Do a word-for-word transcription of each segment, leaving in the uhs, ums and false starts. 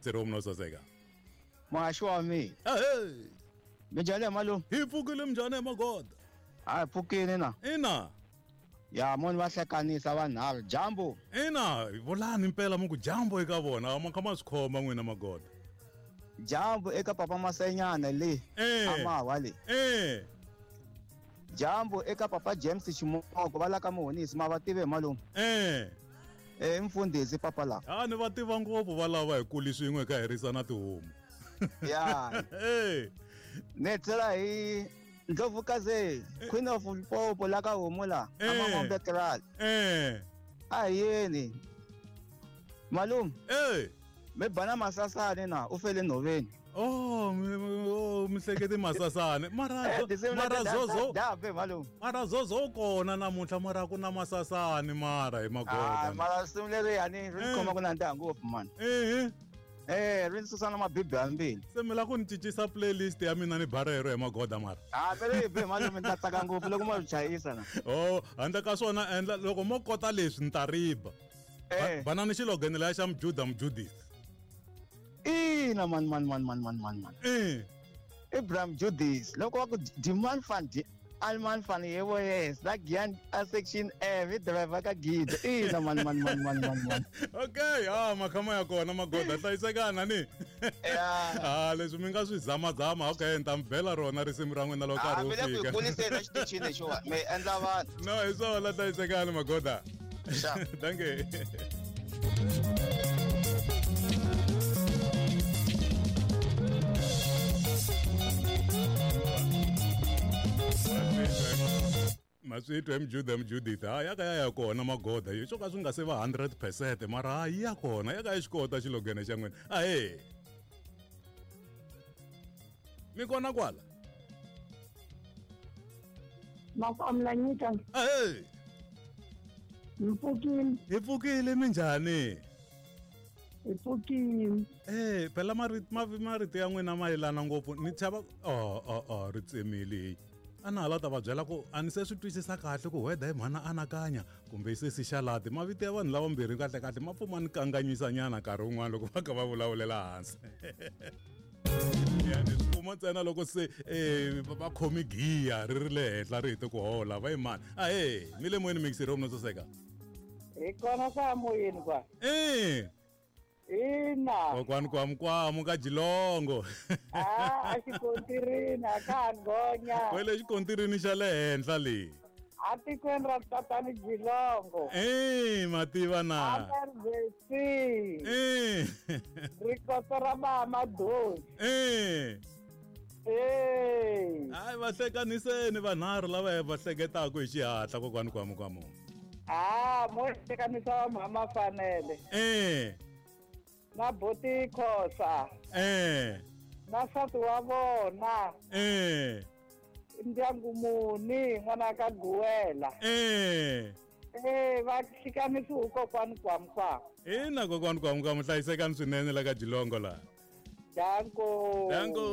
Tsero mno saseka. Mahasho wa mina. Hey. Minjani malume? Hi pfukile njhani magoda? Hayi pfukile na. Ina. Ya moni va hlekanisa vanharhu Jambo. Ina, volani impela muku Jambo eka vona, ma khama swikhoma n'wina magoda. Jambo eka papa Masenyana le. Eh. Amawa le. Eh. Jambo eka papa James Chimoko va la ka muhonisi ma va tive malume. Eh. Eh mfundhisi papa la. Ah ni va tiva ngopfu va lava hi kuli swin'we ka herisa na tihomu. Ya. Eh. Ne tsela hi Ndlovukaze, Queen of Limpopo la ka homu la. Ama Betral. Eh. Ayeni. Malume. Eh. Me bana Masasane na u fele nhoveni. Oh, oh mihleketi Masasane. Mara mara zozo. Da be malume. Mara zozo kona namuntlha mara ku na Masasane mara hi magoda. Ah, mara simleri yani ri khoma ku nanda ngopfu man. Eh. Eh, ri susana mabibi ambili. Se mi la ku ni cincisa playlist ya mina ni barero hi magoda mara. Ah, vele be malume ni ta tsaka ngopfu loko ma chayisa na. Oh, handle ka swona endla loko mo kota leswi ni ta riba. Eh. Bana ni xilogene la xa Mjuda Mjudith. Ina man man man man man man man. Eh. Abraham Judith, loko wa ku demand fund Alman fan yevo yes, la gian a section A with driver ka gid. Ina man man man man man man. Okay, ah makhama ya kona magoda hlayisekana ni. Yeah. Ah leswi mi nga swi zama zama okay ni ta mi bela rona risimu ra n'wina loko Ah, karhi vele wu ku fika. kuliseni xitichini xo me endla vanhu. No, hi swona hlayisekana magoda. Sure. Danke. Maswitwe Mjuda Mjudith ha ya ka ya ya kona magoda hi swo ka swi nga se va one hundred percent mara ha ya kona ya ka ya xikota xilogene xa n'wina a he mi kona kwala Makamlanyika a he mpfukile hi pfukile minjhani mpfukile eh phela marito marito ya n'wina mayelana ngopfu ni chava oh oh oh ri tsemile ana hala ta va byela ku a ni se swi twisisa kahle ku weda hi mhana anakanya kumbe se si xalati mavito ya vanhu lava mbirhi kahle kahle ma pfuma ni kanganyisa nyana nkarhi wun'wana loko va kha va vulavulela hansi yani swi pfuma ntsena loko se um va khomi giya ri ri le henhla rito ku hola va yi mani a he mi le moyeni mikisiri ro mnososeka hi kona ka moyeni kwa e ina kokwani kwamu kwamu ka jilongo ah a xikontirini a ka ngonya kwele xikontirini xa le henhla leyi a tikweni ra tatani Jilongo e mativa na Amarvesi e rikoto ra Mamadoni e eh hayi va hlekaniseni vanharhu lava va hleketaka hi xihatla kokwani kwamu kwamu ah mo hlekanisa va mama fanele e na Boti Khosa e na nsati wa vona e ndyangu muni n'wana ka Guwela e eh va hlikanisi ukokwani kwamu kwamu ina kokwani kwamu kwamu hlayisekani swinene la ka jilongo laha danko danko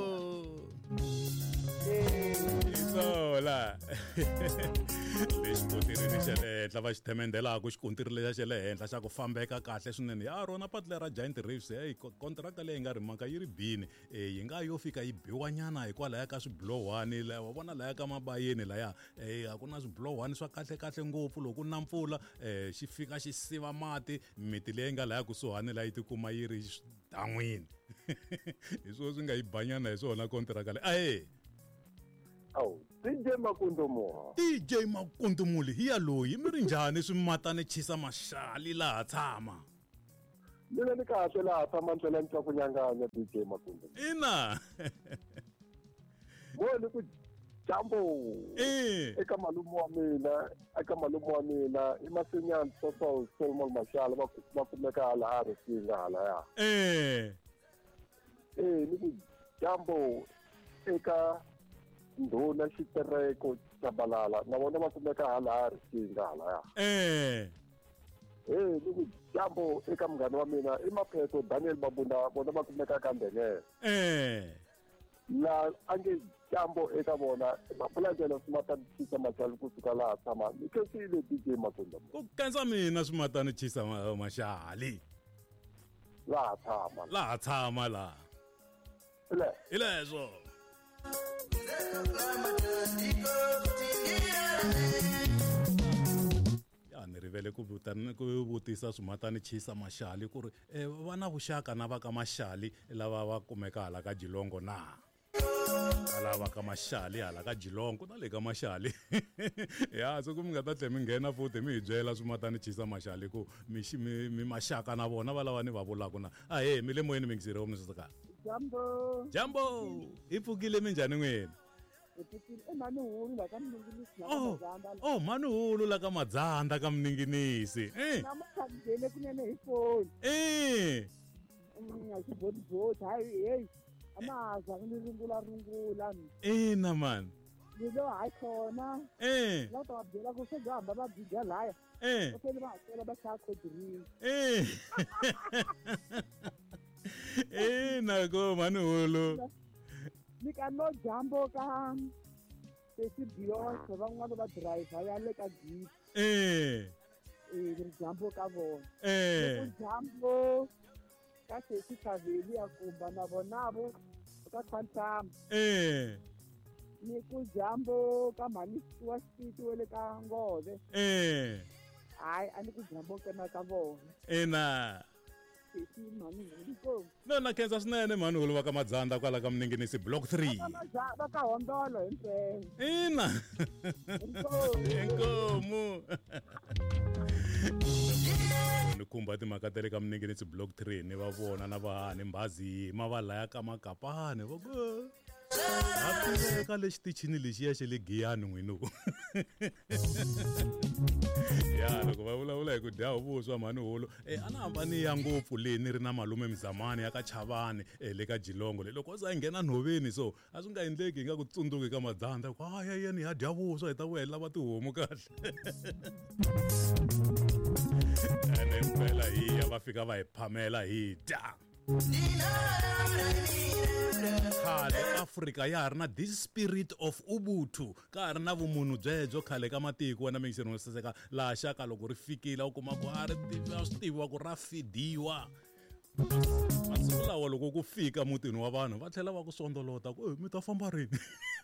isola lexi kontirini xa le henhla va xi themendhelaka xikontiri lexa xa le henhla xa ku fambeka kahle swinene ya rona patla ra Giant Reefs hey kontraka leyi nga ri mhaka yi ri bini yi nga yo fika yi biwa nyana hikwalaya ka swiblowani wa vona laya ka mabayeni laya eh a ku na swiblowani swa kahle kahle ngopfu loko na mpfula eh xi fika xi siva mati miti leyi nga laya kusuhani la yi tikuma yi ri dan'wini hi swona swi nga yi banyana hi swona kontraka leyi a he awu D J Makundumo D J Makundumuli hi ya loyi mi ri njhani swi matane chisa maxali laha tshama mina ni kahle laha tshama ndlela ni twa ku nyanganya D J Makundumo ina moni ku Jambo eh eka malume wa mina eka malume wa mina i Masenyana Social Solomon Mashala va va kumeka hala a ri singa hala ya eh eh ni ku Jambo eka ndhuna xitereko Chabalala na vona va kumeka hala a ri singa hala ya eh eh ni ku Jambo eka munghana wa mina i Mapheto Daniel Babunda vona va kumeka ka Ndengele eh la ange Jambo eka vona mapulajela smata tshisa machali kusuka laha tshama ni kesile D J Makundumo ku kanza mina swi matane chisa maxali laha tshama laha tshama la le ileswo ya ni rivele ku vutana ku vutisa swimatani chisa Maxali ku ri eh, va na vuxaka na va ka Maxali lava va kumeka hala ka Jilongo na lava ka Maxali hala ka Jilongo na le ka Maxali ya so ku mi nga ta tle mi nghena futhi mi hi byela swimatani chisa Maxali ku mi mi mi maxaka na vona va lava ni va vulaka na a he mi le moyeni mi ngisire mi sasaka Jambo. Jambo hi pfukile mi njhani n'wina Mani hulu la ka mninginisi oh oh mani hulu la ka Madzanda ka mninginisi eh namukhangele kunene hi phone eh ngiyasibodibodi hayi hey amaza ngilungula rungula ina man ngilo hayi khona eh la ta byela ku segamba ba bidya laya eh okay ba tsela ba shakho drink eh eh na go mani hulu nika no Jambo ka sesi Beyonce van'wana va driver ya le ka gate eh eh Jambo ka vona eh Jambo ka sesi Kaveli ya kumba na vonavo ka Quantum eh ni ku Jambo ka mali wa city wele ka Ngove eh hayi a ni ku Jambo kana ka vona ina sesi mani ngiko no na khensa swinene mani hulu va ka Madzanda kwala ka mninginisi block three va ka hondolo himpela ina enkomo ni kumba timhaka ta le ka mninginisi block three ni va vona na vahani mbazi ma va laya ka Makapane va ku ha tiveka le xitichini lexiya xe le Giyani n'winu ya loko va vulavula hi ku dya vuswa mani hulu eh a na hambani ya ngopfu leyi ni ri na malume Mzamani ya ka Chavani eh le ka Jilongo le loko za nghena nhoveni so a swi nga endleki hi nga ku tsundzuki ka Madzanda ku haya yeni ya dya vuswa hi ta vuya hi lava tihomu kahle ene mpela hi ya va fika va hi phamela hi dya khale Afrika ya ha ri na this spirit of ubuntu ka ha ri na vumunhu byebyo khale ka matiko wena mi ngiseni n'wi saseka laha xaka loko ri fikile u kuma ku a ri swi tiviwa ku ra fidiwa masiku lawa loko ku fika mutini wa vanhu va tlhela va ku sondolota ku mi ta famba rini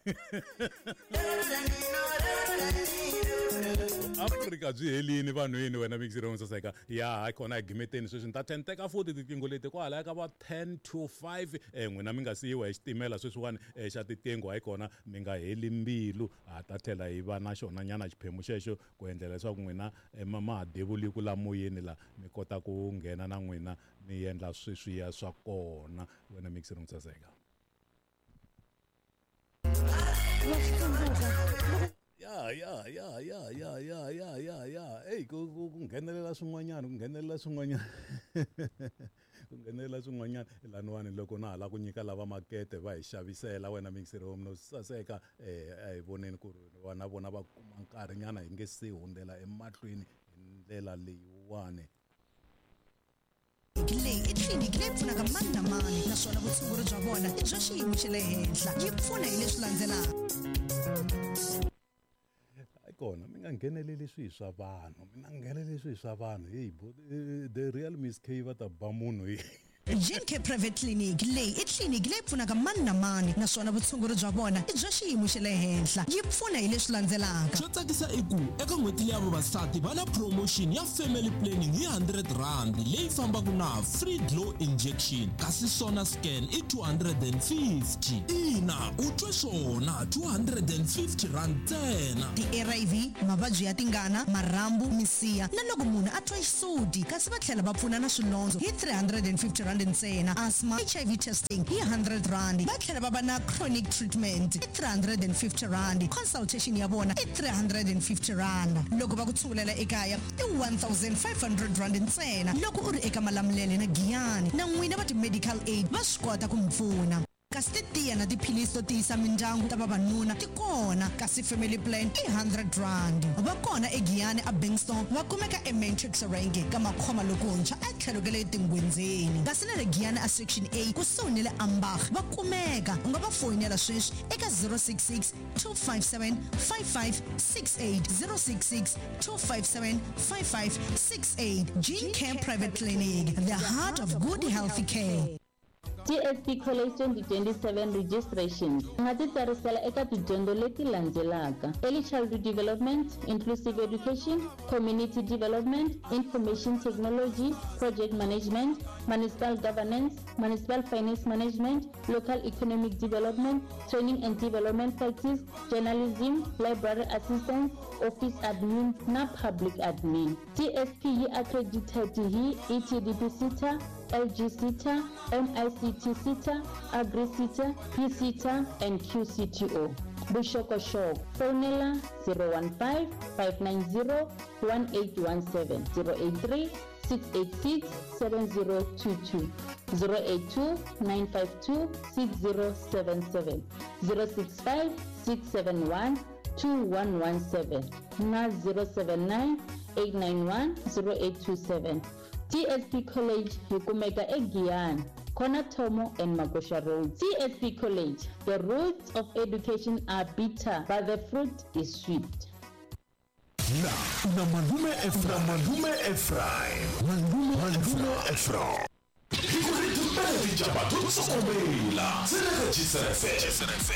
Afrika byi helini vanhwini wena mi ngiseni n'wi saseka ya hayi khona hi gimeteni sweswi ni ta tenteka futhi tiqingho leti kwalaya ka va ten to five eh n'wina mi nga siyiwa hi xitimela sweswiwani eh xa tiqingho hayi kona mi nga heli mbilu ha ta tlhela hi va na xona nyana xiphemu xexo ku endlela leswaku n'wina ma ha devuli ku la moyeni la mi kota ku nghena na n'wina mi endla sweswiya swa kona wena mi ngiseni n'wi saseka ya ya ya ya ya ya ya ya ya hey ku nghenelela swin'wanyana ku nghenelela swin'wanyana ku nghenelela swin'wanyana laniwani loko na hala ku nyika lava makete va hi xavisela wena mi ngiseri no saseka eh a hi voneni ku ri vana vona va kuma nkarhi nyana hi nge se hundzela emahlweni hi ndlela leyiwani leyi i tliliniki leyi pfunaka mani na mani naswona vutshunguri bya vona i bya xiyimo xa le henhla yi pfuna hi leswi landzelaka kona mi nga ngheneleli swi swa vanhu mi nga ngheneleli swi swa vanhu hey the real Miss K va ta ba munhu hi Genke Private Clinic leyi i tliliniki leyi pfunaka mani na mani naswona vutshunguri bya vona i bya xiyimo xa le henhla yi pfuna hi leswi landzelaka xo tsakisa i ku eka n'hweti leya vavasati va na promotion ya family planning hi one hundred rand leyi fambaka na free glow injection kasi sona scan i two hundred fifty ina u twe swona two hundred fifty rand ntsena ti-A R V mavabyi ya tingana marhambu misiya na loko munhu a twa xisudi kasi va tlhela va pfuna na swilondzo hi three hundred fifty rand ntsena asthma H I V testing hi one hundred rand va tlhela va va na chronic treatment i three hundred fifty rand consultation ya vona i three hundred fifty rand loko va ku tshungulela ekaya i one thousand five hundred rand ntsena loko u ri eka Malamulele na Giyani na n'wina va ti-medical aid va swi kota ku mi pfuna kasi ti tiya na tiphilisi to tiyisa mindyangu ta vavanuna ti kona kasi family plan i one hundred rand va kona eGiyani a Bankston va kumeka eMatrix Range ka makhoma lokuntshwa etlhelo ka le tingwenzeni kasi na le Giyani a section A kusuhi le Ambach va kumeka u nga va fonela sweswi eka zero six six two five seven five five six eight zero six six two five seven five five six eight. G Care Private Clinic, the heart of good healthy care. T S P College twenty twenty-seven registration nga ti tsarisela eka tidyondzo leti landzelaka: early childhood development, inclusive education, community development, information technology, project management, municipal governance, municipal finance management, local economic development, training and development practice, journalism, library assistance, office admin na public admin. T S P yi accredited hi E T D P SETA, L G SETA, M I C T SETA, Agri SETA, P SETA, and Q C T O. Bushokosho, phonela zero one five five nine zero one eight one seven, zero eight three six eight six seven zero two two, zero eight two nine five two six zero seven seven, zero six five six seven one two one one seven, na zero seven nine eight nine one zero eight two seven. T S P College hikumeka eGiyani, Kona Tomo and Magosha Road. T S P College, the roots of education are bitter, but the fruit is sweet. Na, na Malume Efra, Malume Efraim, Malume Malume Efra. Hikuritupele jabato sokomela, sene G S R F.